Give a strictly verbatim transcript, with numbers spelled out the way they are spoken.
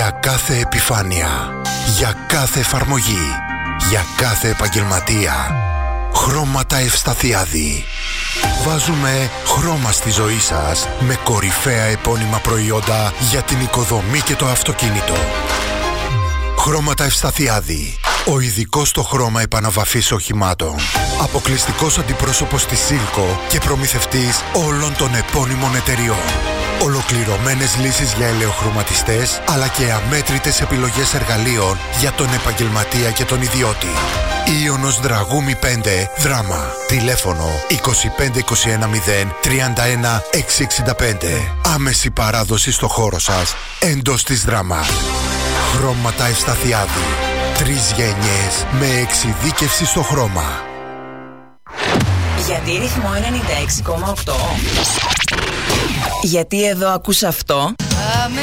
Για κάθε επιφάνεια, για κάθε εφαρμογή, για κάθε επαγγελματία. Χρώματα Ευσταθιάδη. Βάζουμε χρώμα στη ζωή σας με κορυφαία επώνυμα προϊόντα για την οικοδομή και το αυτοκίνητο. Χρώματα Ευσταθιάδη. Ο ειδικός στο χρώμα επαναβαφής οχημάτων. Αποκλειστικός αντιπρόσωπος της Σίλκο και προμηθευτής όλων των επώνυμων εταιριών. Ολοκληρωμένες λύσεις για ελαιοχρωματιστές, αλλά και αμέτρητες επιλογές εργαλείων για τον επαγγελματία και τον ιδιώτη. Ίωνος Δραγούμη πέντε, Δράμα. Τηλέφωνο είκοσι πέντε είκοσι ένα μηδέν τριάντα ένα εξακόσια εξήντα πέντε. Άμεση παράδοση στο χώρο σας εντός της Δράμας. Χρώματα Ευσταθιάδη. Τρεις γενιές με εξειδίκευση στο χρώμα. Γιατί ρυθμό ενενήντα έξι κόμμα οκτώ? Γιατί εδώ ακούς αυτό?